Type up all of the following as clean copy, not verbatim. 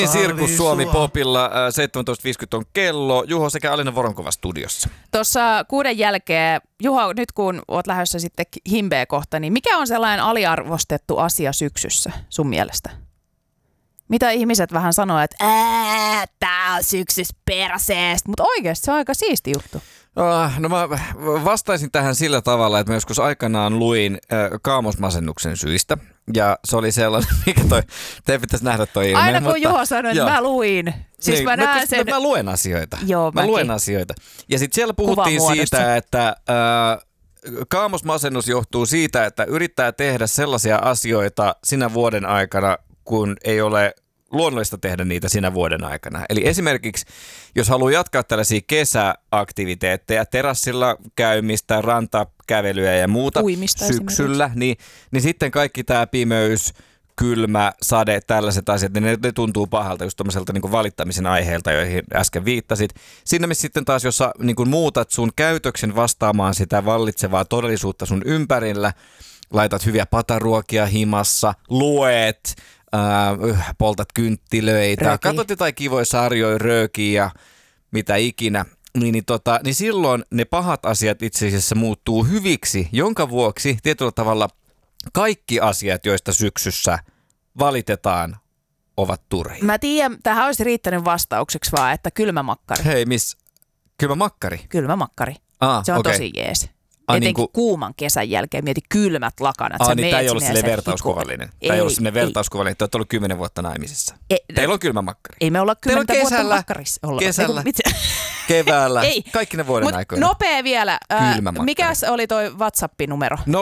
Sirkus Suomi Popilla 17.50 on kello. Juho sekä Alina Voronkova studiossa. Tuossa 6 jälkeen, Juho, nyt kun oot lähdössä sitten himbeä kohta, niin mikä on sellainen aliarvostettu asia syksyssä sun mielestä? Mitä ihmiset vähän sanoo, että tää on syksys perseestä, mutta oikeasti se on aika siisti juttu. No mä vastaisin tähän sillä tavalla, että mä joskus aikanaan luin kaamosmasennuksen syistä. Ja se oli sellainen, mikä teidän pitäisi nähdä toi ilmeen. Aina kun Juho sanoi, että mä luin. Siis niin, mä näen sen. Mä luen asioita. Joo, mä luen asioita. Ja sitten siellä puhuttiin siitä, että kaamosmasennus johtuu siitä, että yrittää tehdä sellaisia asioita sinä vuoden aikana, kun ei ole luonnollista tehdä niitä sinä vuoden aikana. Eli esimerkiksi, jos haluaa jatkaa tällaisia kesäaktiviteetteja, terassilla käymistä, rantakävelyä ja muuta uimista syksyllä, niin sitten kaikki tämä pimeys, kylmä, sade, tällaiset asiat, niin ne tuntuu pahalta just tommoiselta niin kuin valittamisen aiheelta, joihin äsken viittasit. Siinä missä sitten taas, jos sä niin kuin muutat sun käytöksen vastaamaan sitä vallitsevaa todellisuutta sun ympärillä, laitat hyviä pataruokia himassa, luet, poltat kynttilöitä, katsot jotain kivoja sarjoja, röökiä ja mitä ikinä, niin silloin ne pahat asiat itse asiassa muuttuu hyviksi, jonka vuoksi tietyllä tavalla kaikki asiat, joista syksyssä valitetaan, ovat turhia. Mä tiedän, tähän olisi riittänyt vastaukseksi vaan, että kylmä makkari. Hei, kylmä makkari? Kylmä makkari. Se on tosi jees. Etenkin kuuman kesän jälkeen mieti kylmät lakanat. Niin tämä ei ollut silleen vertauskuvallinen. Tämä ei ollut silleen vertauskuvallinen, että olet ollut 10 vuotta naimisissa. Teillä on kylmä makkari. Ei me olla 10 vuotta makkarissa olla. Kesällä, keväällä, kaikki ne vuoden aikoina. Nopea vielä. Mikäs oli toi WhatsApp-numero? 0403564556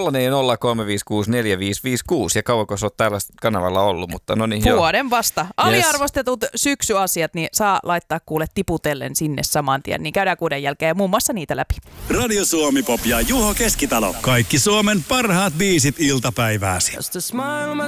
ja kauanko sä oot täällä kanavalla ollut, mutta no niin. Vuoden vasta. Aliarvostetut syksyasiat, niin saa laittaa kuule tiputellen sinne saman tien, niin käydään 6 jälkeen muun muassa niitä läpi. Radio Suomi Pop ja Juho Keskitalo. Kaikki Suomen parhaat biisit iltapäivääsi.